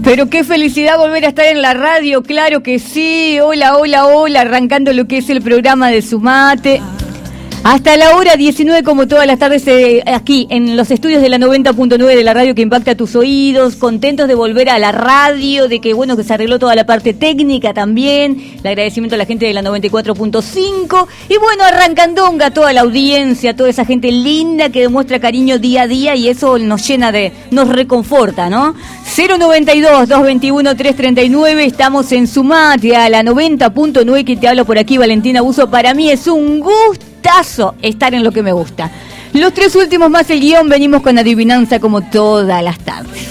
Pero qué felicidad volver a estar en la radio, claro que sí. Hola, hola, hola, arrancando lo que es el programa de Sumate. Hasta la hora 19, como todas las tardes, aquí en los estudios de la 90.9 de la radio que impacta tus oídos, contentos de volver a la radio, de que bueno, que se arregló toda la parte técnica también, el agradecimiento a la gente de la 94.5, y bueno, arrancandonga toda la audiencia, toda esa gente linda que demuestra cariño día a día, y eso nos llena nos reconforta, ¿no? 092-221-339, estamos en Sumate, a la 90.9, que te hablo por aquí, Valentina Buzo. Para mí es un gustazo estar en lo que me gusta. Los tres últimos más el guión, venimos con adivinanza como todas las tardes.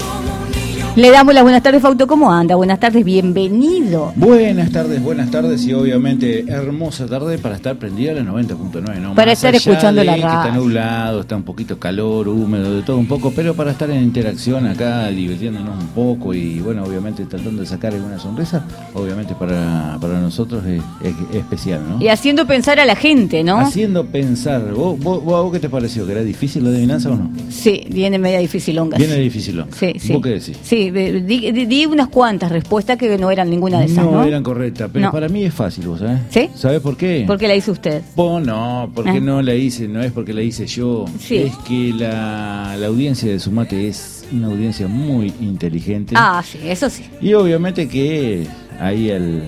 Le damos las buenas tardes, Fausto. ¿Cómo anda? Buenas tardes, bienvenido. Buenas tardes y obviamente hermosa tarde para estar prendida a la 90.9, ¿no? Para estar escuchando la radio. Que está nublado, está un poquito calor, húmedo, de todo un poco, pero para estar en interacción acá, divirtiéndonos un poco y bueno, obviamente tratando de sacar alguna sonrisa, obviamente para nosotros es especial, ¿no? Y haciendo pensar a la gente, ¿no? Haciendo pensar. ¿Vos qué te pareció? ¿Que era difícil la adivinanza o no? Sí, viene media dificilonga. Viene difícil. Sí. ¿Vos qué decís? Sí. Di unas cuantas respuestas que no eran ninguna de esas, ¿no? No eran correctas, pero para mí es fácil, ¿vos sabés? ¿Sí? ¿Sabés por qué? ¿Por qué la hizo usted? No, porque no la hice, no es porque la hice yo. Sí. Es que la audiencia de Sumate es una audiencia muy inteligente. Ah, sí, eso sí. Y obviamente que ahí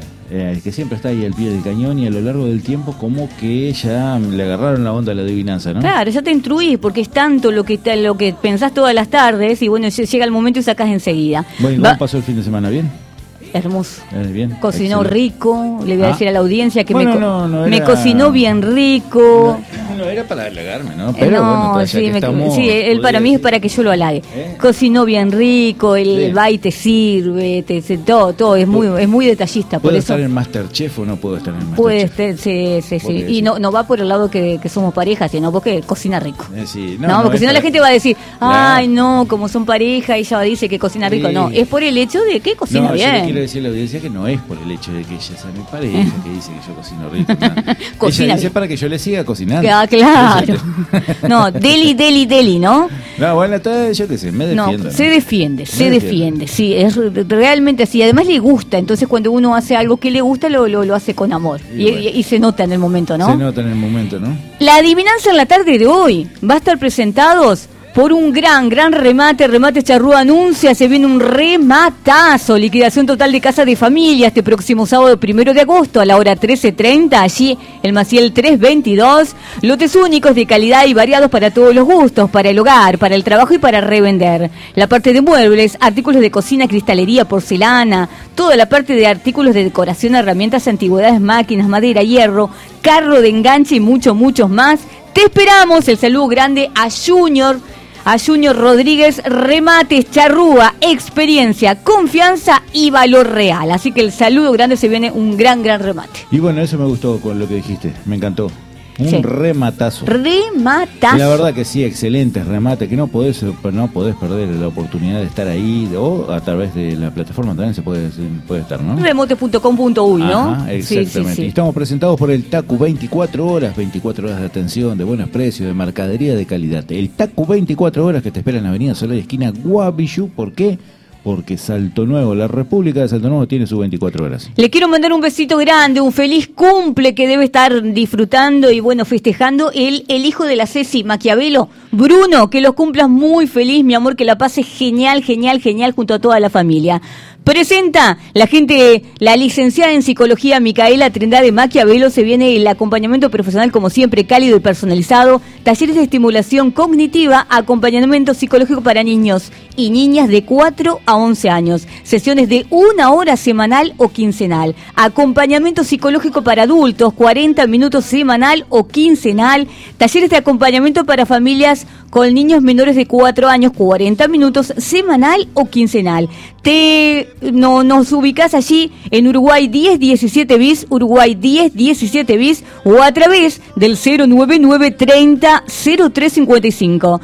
que siempre está ahí al pie del cañón y a lo largo del tiempo como que ya le agarraron la onda a la adivinanza, ¿no? Claro, ya te instruís porque es tanto lo que pensás todas las tardes y bueno, llega el momento y sacás enseguida. Bueno, ¿y cómo pasó el fin de semana? ¿Bien? Hermoso. Bien. Cocinó Excelente. Rico, le voy a decir a la audiencia que me era... cocinó bien rico. No era para halagarme, ¿no? Pero bueno, sí, él para mí es para que yo lo halague. Cocinó bien rico, él va y te sirve, todo, es muy detallista. ¿Puedo por eso estar en Masterchef o no puedo estar en Masterchef? Puede estar, sí. Y no va por el lado que somos pareja, sino porque cocina rico. Sí, porque si no la gente va a decir, ay, no, como son pareja, ella dice que cocina rico. No, es por el hecho de que cocina bien. Yo le quiero decir a la audiencia que no es por el hecho de que ella sea mi pareja que dice que yo cocino rico. Cocina ella dice bien. Para que yo le siga cocinando. Claro. No, deli, ¿no? No, bueno, yo qué sé, me defiendo. No, se defiende, sí, es realmente así. Además le gusta, entonces cuando uno hace algo que le gusta, lo hace con amor. Y se nota en el momento, ¿no? Se nota en el momento, ¿no? La adivinanza en la tarde de hoy va a estar presentados por un gran remate. Remate Charrúa anuncia, se viene un rematazo, liquidación total de casa de familia este próximo sábado 1 de agosto a la hora 13:30, allí el Maciel 322, lotes únicos de calidad y variados para todos los gustos, para el hogar, para el trabajo y para revender. La parte de muebles, artículos de cocina, cristalería, porcelana, toda la parte de artículos de decoración, herramientas, antigüedades, máquinas, madera, hierro, carro de enganche y muchos más. Te esperamos, el saludo grande a Junior Rodríguez, Remates Charrúa, experiencia, confianza y valor real. Así que el saludo grande, se viene un gran remate. Y bueno, eso me gustó con lo que dijiste, me encantó. Un rematazo. Rematazo. Y la verdad que sí, excelente remate, que no podés perder la oportunidad de estar ahí, o a través de la plataforma también se puede estar, ¿no? Remote.com.uy, ¿no? Ajá, exactamente. Sí. Y estamos presentados por el TACU 24 horas de atención, de buenos precios, de mercadería de calidad. El TACU 24 horas que te espera en la avenida Solar, esquina Guavillú. ¿Por qué? Porque Salto Nuevo, la República de Salto Nuevo tiene sus 24 horas. Le quiero mandar un besito grande, un feliz cumple que debe estar disfrutando y bueno, festejando el hijo de la Ceci Maquiavelo, Bruno, que los cumplas muy feliz, mi amor, que la pases genial junto a toda la familia. Presenta la licenciada en psicología Micaela Trindade Maquiavelo. Se viene el acompañamiento profesional como siempre, cálido y personalizado, talleres de estimulación cognitiva, acompañamiento psicológico para niños y niñas de 4 a 11 años, sesiones de 1 hora semanal o quincenal, acompañamiento psicológico para adultos, 40 minutos semanal o quincenal, talleres de acompañamiento para familias con niños menores de 4 años, 40 minutos semanal o quincenal. Nos ubicás allí en Uruguay 1017 bis, Uruguay 1017 bis, o a través del 09930 0355.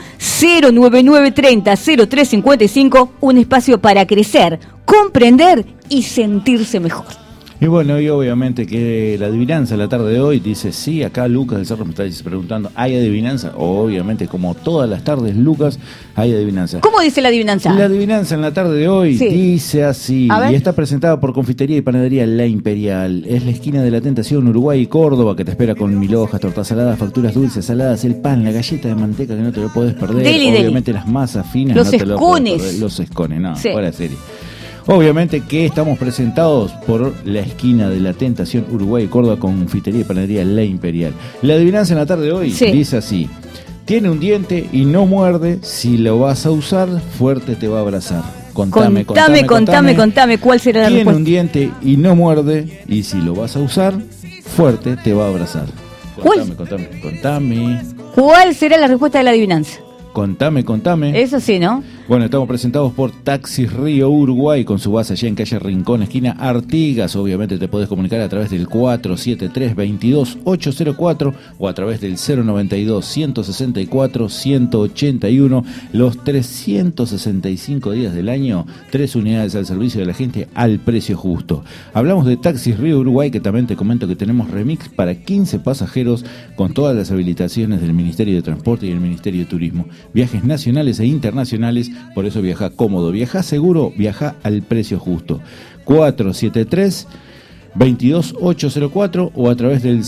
09930 0355, un espacio para crecer, comprender y sentirse mejor. Y bueno, y obviamente que la adivinanza la tarde de hoy dice, sí, acá Lucas del Cerro me está preguntando, ¿hay adivinanza? Obviamente, como todas las tardes, Lucas, hay adivinanza. ¿Cómo dice la adivinanza? La adivinanza en la tarde de hoy dice así, y está presentada por Confitería y Panadería La Imperial. Es la esquina de la tentación, Uruguay y Córdoba, que te espera con mil hojas, tortas saladas, facturas dulces, saladas, el pan, la galleta de manteca que no te lo podés perder. Obviamente las masas finas los no te lo podés escones. perder. Los escones, no, fuera de serie. Obviamente que estamos presentados por la esquina de la tentación, Uruguay y Córdoba, con Confitería y Panadería La Imperial. La adivinanza en la tarde de hoy dice así: tiene un diente y no muerde, si lo vas a usar, fuerte te va a abrazar. Contame, ¿cuál será la respuesta? Tiene un diente y no muerde, y si lo vas a usar, fuerte te va a abrazar. Contame. ¿Cuál será la respuesta de la adivinanza? Contame. Eso sí, ¿no? Bueno, estamos presentados por Taxis Río Uruguay, con su base allá en calle Rincón, esquina Artigas. Obviamente te podés comunicar a través del 473-22804 o a través del 092-164-181. Los 365 días del año, 3 unidades al servicio de la gente al precio justo. Hablamos de Taxis Río Uruguay, que también te comento que tenemos remix para 15 pasajeros con todas las habilitaciones del Ministerio de Transporte y el Ministerio de Turismo. Viajes nacionales e internacionales. Por eso viaja cómodo, viaja seguro, viaja al precio justo. 473-22804 o a través del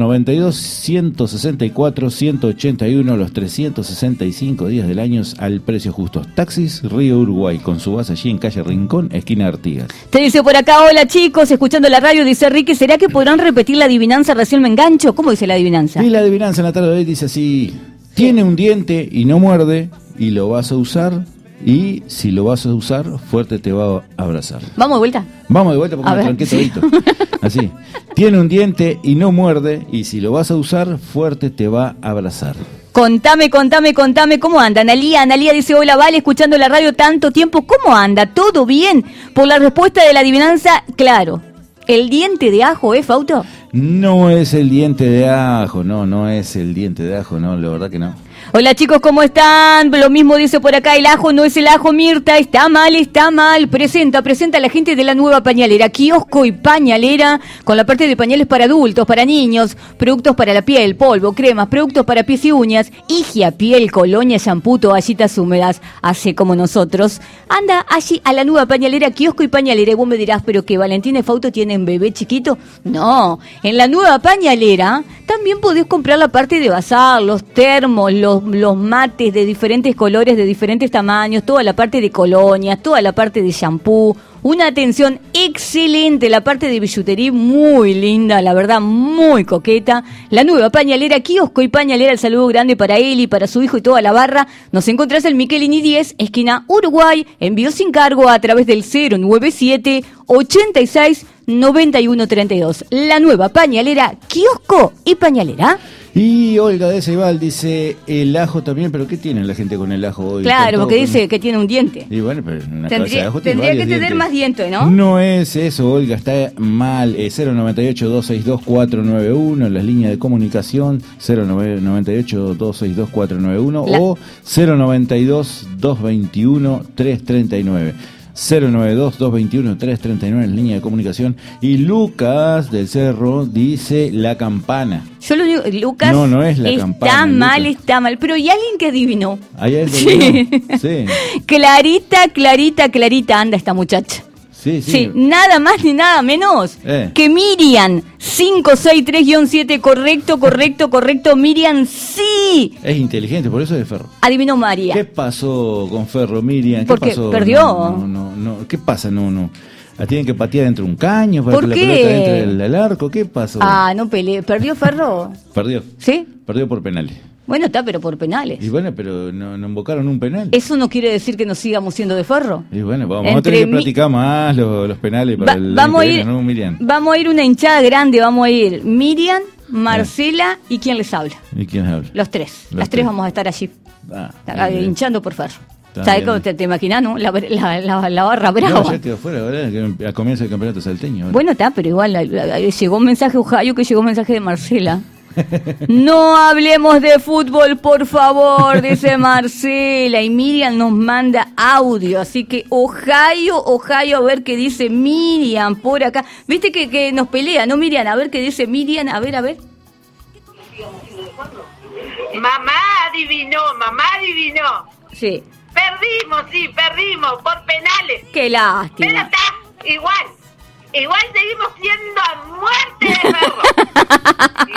092-164-181, los 365 días del año al precio justo. Taxis Río Uruguay, con su base allí en calle Rincón, esquina Artigas. Te dice por acá, hola chicos, escuchando la radio, dice Ricky, ¿será que podrán repetir la adivinanza? Recién me engancho. ¿Cómo dice la adivinanza? Y la adivinanza en la tarde de hoy dice así: tiene un diente y no muerde, y lo vas a usar, y si lo vas a usar, fuerte te va a abrazar. ¿Vamos de vuelta? Vamos de vuelta porque me tranqué todito. Así. Tiene un diente y no muerde, y si lo vas a usar, fuerte te va a abrazar. Contame, ¿cómo anda? Analía dice, hola, Vale, escuchando la radio tanto tiempo, ¿cómo anda? ¿Todo bien? Por la respuesta de la adivinanza, claro. ¿El diente de ajo, Fauto? No es el diente de ajo, no es el diente de ajo, no, la verdad que no. Hola chicos, ¿cómo están? Lo mismo dice por acá, el ajo no es el ajo, Mirta, está mal. Presenta a la gente de la nueva pañalera, kiosco y pañalera, con la parte de pañales para adultos, para niños, productos para la piel, polvo, cremas, productos para pies y uñas, higia, piel, colonia, shampoo, toallitas húmedas, hace como nosotros. Anda allí a la nueva pañalera, kiosco y pañalera, y vos me dirás, ¿pero que Valentina y Fauto tienen bebé chiquito? No, en la nueva pañalera también podés comprar la parte de bazar, los termos, los mates de diferentes colores, de diferentes tamaños, toda la parte de colonias, toda la parte de shampoo, una atención excelente, la parte de billutería muy linda, la verdad, muy coqueta. La nueva pañalera, kiosco y pañalera, el saludo grande para él y para su hijo y toda la barra. Nos encontrás en Michelini 10, esquina Uruguay, envío sin cargo a través del 097 86 91 32. La nueva pañalera, kiosco y pañalera. Y Olga de Ceibal dice, el ajo también, pero ¿qué tiene la gente con el ajo hoy? Claro, porque dice que tiene un diente. Y bueno, pero una cabeza de ajo tiene tendría que tener dientes. más dientes, ¿no? No es eso, Olga, está mal. 098-262-491, las líneas de comunicación, 098-262-491 o 092-221-339. 092-221-339 en línea de comunicación. Y Lucas del Cerro dice la campana. Yo lo digo, Lucas, no es la campana. Está mal, pero ¿hay alguien que adivinó? ¿Hay alguien que adivinó? Sí. Clarita anda esta muchacha. Sí, nada más ni nada menos que Miriam 563-7, correcto, Miriam, sí. Es inteligente, por eso es de Ferro. Adivinó María. ¿Qué pasó con Ferro, Miriam? Porque pasó? perdió. No, ¿qué pasa? No. ¿La tienen que patear dentro de un caño para ¿Por que qué? la pelota entre el arco? ¿Qué pasó? No peleé. ¿Perdió Ferro? Perdió. ¿Sí? Perdió por penales. Bueno, está, pero por penales. Y bueno, pero no invocaron un penal. ¿Eso no quiere decir que nos sigamos siendo de Ferro? Y bueno, vamos a tener que platicar más los penales para el vamos ¿no, Miriam? Vamos a ir una hinchada grande, vamos a ir Miriam, Marcela y ¿quién les habla? ¿Y quién habla? Los tres. Las tres vamos a estar allí. Hinchando por Ferro. Está ¿Sabes cómo te imaginas, no? La barra brava. No, ya quedó fuera, ¿verdad? Que comienza el campeonato salteño. ¿verdad? Bueno, está, pero igual llegó un mensaje de Ohio, que llegó un mensaje de Marcela. No hablemos de fútbol, por favor, dice Marcela. Y Miriam nos manda audio. Así que Ohio, a ver qué dice Miriam por acá. Viste que nos pelea, ¿no, Miriam? A ver qué dice Miriam. A ver. Mamá adivinó. Sí. Perdimos por penales. Qué lástima. Pero está igual seguimos siendo a muerte de ferro.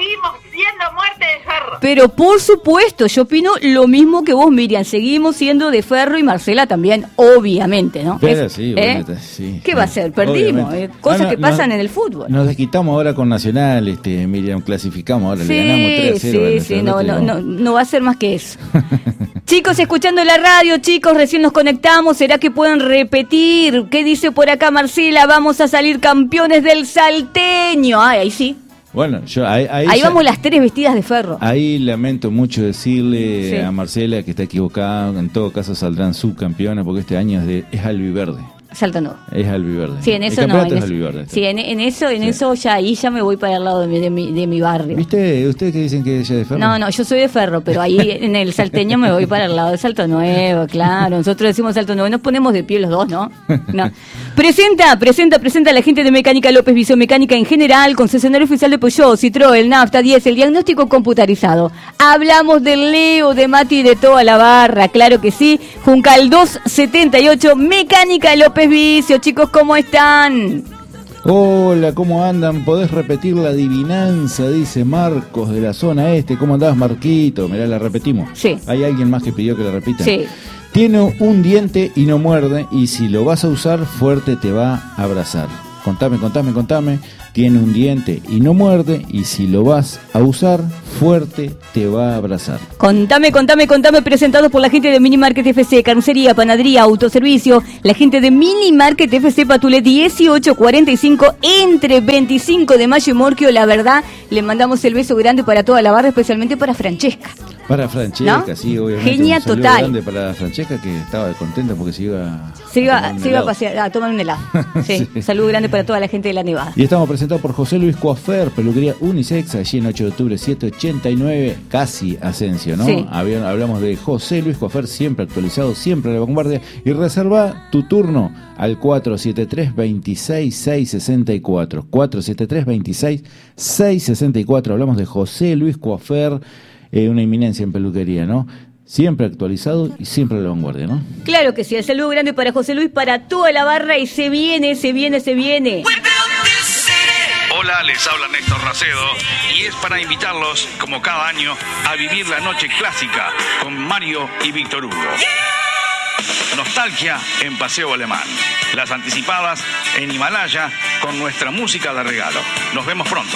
Pero por supuesto, yo opino lo mismo que vos, Miriam. Seguimos siendo de ferro y Marcela también, obviamente, ¿no? Pero sí, sí. ¿Qué va a ser? Perdimos. Cosas que pasan en el fútbol. Nos desquitamos ahora con Nacional, Miriam, clasificamos ahora, le ganamos 3-0. Sí, no va a ser más que eso. Chicos, escuchando la radio, recién nos conectamos, ¿será que pueden repetir? ¿Qué dice por acá Marcela? Vamos a salir campeones del Salteño. Ay, ahí sí. Bueno, ahí vamos las tres vestidas de ferro. Ahí lamento mucho decirle a Marcela que está equivocada. En todo caso saldrán subcampeonas porque este año es albiverde. Salta no. Es albiverde. Sí, en eso no. Es albiverde. Sí, en eso ya me voy para el lado de mi barrio. ¿Viste? ¿Ustedes que dicen que ella es de ferro? No, yo soy de ferro, pero ahí en el salteño me voy para el lado de Salto Nuevo, claro. Nosotros decimos Salto Nuevo, nos ponemos de pie los dos, ¿no? Presenta a la gente de Mecánica López Visión Mecánica en general, concesionario oficial de Peugeot, Citroën, Nafta 10, el diagnóstico computarizado. Hablamos del Leo, de Mati y de toda la barra, claro que sí. Juncal 278, Mecánica López Vicio, chicos, ¿cómo están? Hola, ¿cómo andan? ¿Podés repetir la adivinanza? Dice Marcos de la zona este. ¿Cómo andás, Marquito? Mirá, la repetimos. Sí. ¿Hay alguien más que pidió que la repita? Sí. Tiene un diente y no muerde, y si lo vas a usar, fuerte te va a abrazar. Contame. Tiene un diente y no muerde, y si lo vas a usar, fuerte te va a abrazar. Contame, presentados por la gente de Mini Market FC, carnicería, panadería, autoservicio, la gente de Mini Market FC Patulet 1845, entre 25 de mayo y Morquio. La verdad, le mandamos el beso grande para toda la barra, especialmente para Francesca. Para Francesca, ¿no? Sí, obviamente. Genia total. Grande para Francesca, que estaba contenta porque se iba a pasear, a tomar un helado. Sí. Saludo grande para toda la gente de la Nevada. Y estamos presentados por José Luis Coafer, peluquería unisex, allí en 8 de octubre 789, casi Asensio, ¿no? Sí. Hablamos de José Luis Coafer, siempre actualizado, siempre a la vanguardia. Y reserva tu turno al 473-26664. 473-26664. Hablamos de José Luis Coafer, una eminencia en peluquería, ¿no? Siempre actualizado y siempre a la vanguardia, ¿no? Claro que sí, el saludo grande para José Luis, para toda la barra, y se viene. Hola, les habla Néstor Racedo y es para invitarlos, como cada año, a vivir la noche clásica con Mario y Víctor Hugo. Nostalgia en Paseo Alemán. Las anticipadas en Himalaya con nuestra música de regalo. Nos vemos pronto.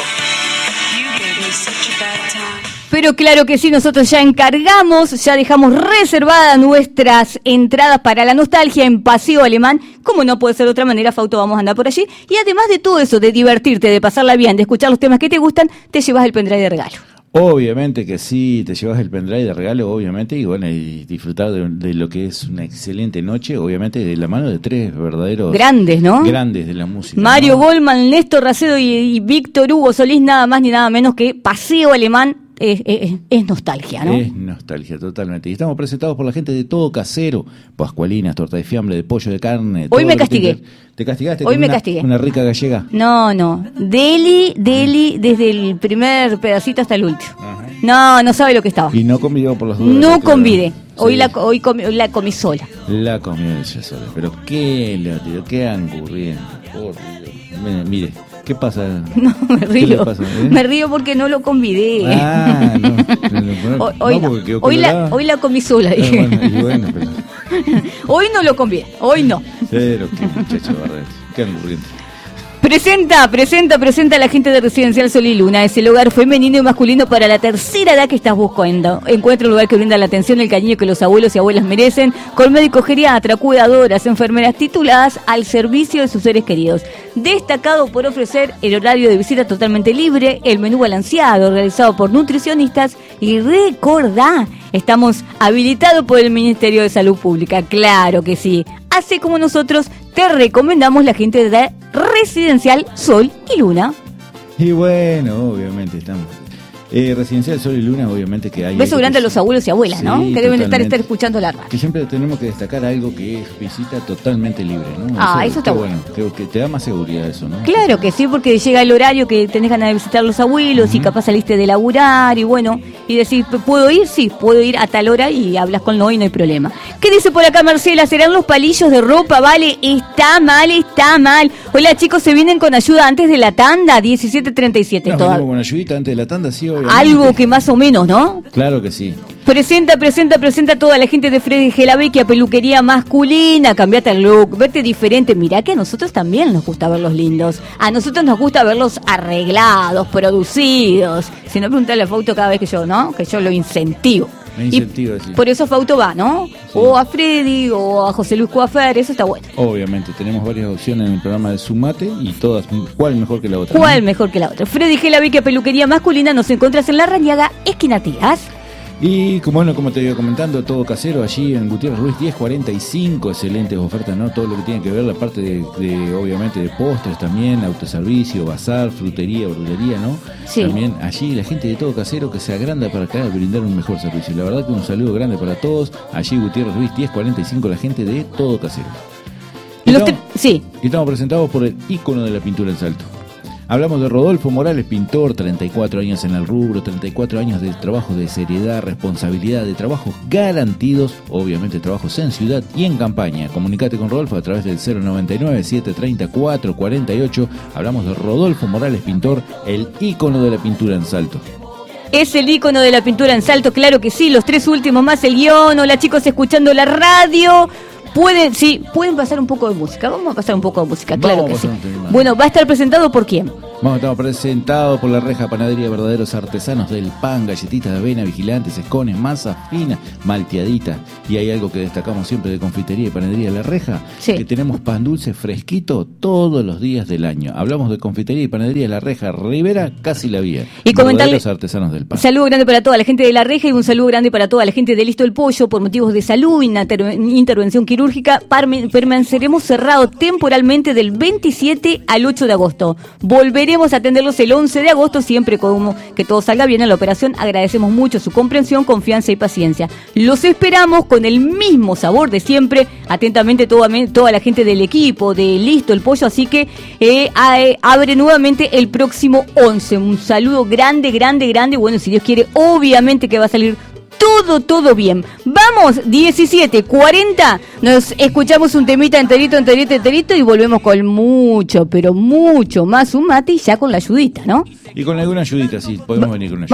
Pero claro que sí, nosotros ya dejamos reservadas nuestras entradas para la nostalgia en Paseo Alemán. Como no puede ser de otra manera, Fauto, vamos a andar por allí. Y además de todo eso, de divertirte, de pasarla bien, de escuchar los temas que te gustan, te llevas el pendrive de regalo. Obviamente que sí, te llevas el pendrive de regalo, obviamente, y bueno, y disfrutar de lo que es una excelente noche, obviamente, de la mano de tres verdaderos grandes, ¿no? Grandes de la música. Mario Goldman, Néstor Racedo y Víctor Hugo Solís, nada más ni nada menos que Paseo Alemán. Es nostalgia, ¿no? Es nostalgia, totalmente. Y estamos presentados por la gente de Todo Casero, pascualinas, torta de fiambre, de pollo, de carne. Hoy me castigué. ¿Te castigaste? Hoy me castigué. Una rica gallega. No. Deli, desde el primer pedacito hasta el último. Ajá. No sabe lo que estaba. Y no convidó por los dudas. No convidé. Hoy la comí sola. La comió ella sola. Pero qué angurriento. Por Dios. Mire. ¿Qué pasa? No, me río. ¿Qué le pasa, Me río porque no lo convidé. Hoy la comí sola, dije. Pero... Hoy no lo convidé, hoy no. Pero qué muchacho barrete, qué angurriente. Presenta a la gente de Residencial Sol y Luna. Es el hogar femenino y masculino para la tercera edad que estás buscando. Encuentra un lugar que brinda la atención y el cariño que los abuelos y abuelas merecen, con médicos geriatra, cuidadoras, enfermeras tituladas al servicio de sus seres queridos. Destacado por ofrecer el horario de visita totalmente libre, el menú balanceado realizado por nutricionistas, y recordá, estamos habilitados por el Ministerio de Salud Pública. Claro que sí. Así como nosotros te recomendamos la gente de Residencial Sol y Luna. Y bueno, obviamente Residencial Sol y Luna, obviamente que hay... Beso grande a los abuelos y abuelas, ¿no? Sí, Que deben estar totalmente. escuchando la radio. Que siempre tenemos que destacar algo que es visita totalmente libre, ¿no? Eso está qué bueno. Que te da más seguridad eso, ¿no? Claro que sí, porque llega el horario que tenés ganas de visitar los abuelos y capaz saliste de laburar y bueno, y decís, ¿puedo ir? Sí, puedo ir a tal hora y hablas con Noé y no hay problema. ¿Qué dice por acá Marcela? ¿Serán los palillos de ropa? Vale, está mal, está mal. Hola chicos, ¿se vienen con ayuda antes de la tanda? 17:37 Nos todavía. venimos con ayudita antes de la tanda, sí, obviamente. Algo que más o menos, ¿no? Claro que sí. Presenta a toda la gente de Freddy Gelavecchia, peluquería masculina, cambiate el look, vete diferente. Mirá que a nosotros también nos gusta verlos lindos. A nosotros nos gusta verlos arreglados, producidos. Si no, preguntale a Fauto cada vez que yo, ¿no? Que yo lo incentivo. Me incentivo, sí. Por eso Fauto va, ¿no? Sí. O a Freddy, o a José Luis Coafer, eso está bueno. Obviamente, tenemos varias opciones en el programa de Sumate y todas, ¿cuál mejor que la otra? ¿Cuál ¿no? mejor que la otra? Freddy Gelavecchia, peluquería masculina, nos encontrás en La Rañaga, esquina Tías. Y como te iba comentando, todo casero allí en Gutiérrez Ruiz 1045, excelentes ofertas, ¿no? Todo lo que tiene que ver la parte de obviamente de postres también, autoservicio, bazar, frutería, brujería, ¿no? Sí. También allí la gente de todo casero que se agranda para acá brindar un mejor servicio. La verdad que un saludo grande para todos. Allí Gutiérrez Ruiz 1045, la gente de todo casero. Sí. Y estamos presentados por el ícono de la pintura en Salto. Hablamos de Rodolfo Morales, pintor, 34 años en el rubro, 34 años de trabajo de seriedad, responsabilidad, de trabajos garantidos, obviamente trabajos en ciudad y en campaña. Comunicate con Rodolfo a través del 099-730-448. Hablamos de Rodolfo Morales, pintor, el ícono de la pintura en Salto. Es el ícono de la pintura en Salto, claro que sí. Los 3 últimos más el guión. Hola chicos, escuchando la radio. Pueden pasar un poco de música. Vamos a pasar un poco de música, claro que sí. Bueno, ¿va a estar presentado por quién? Estamos presentados por la Reja Panadería, verdaderos artesanos del pan, galletitas de avena, vigilantes, escones, masa fina, malteadita. Y hay algo que destacamos siempre de confitería y panadería La Reja, sí, que tenemos pan dulce fresquito todos los días del año. Hablamos de confitería y panadería La Reja, Rivera, casi la vía. Y comentarle, verdaderos artesanos del pan. Saludo grande para toda la gente de La Reja y un saludo grande para toda la gente de Listo el Pollo. Por motivos de salud y intervención quirúrgica, permaneceremos cerrados temporalmente del 27 al 8 de agosto. Volveremos a atenderlos el 11 de agosto, siempre como que todo salga bien en la operación. Agradecemos mucho su comprensión, confianza y paciencia. Los esperamos con el mismo sabor de siempre. Atentamente toda la gente del equipo de Listo el Pollo, así que abre nuevamente el próximo 11. Un saludo grande. Bueno, si Dios quiere, obviamente que va a salir todo bien. Vamos, 17:40. Nos escuchamos un temita enterito y volvemos con mucho, pero mucho más un mate y ya con la ayudita, ¿no? Y con alguna ayudita, sí, podemos venir con una ayudita.